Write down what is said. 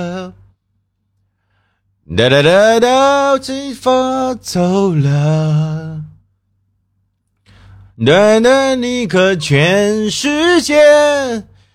哒哒哒哒，气发走了。短短一个全世界，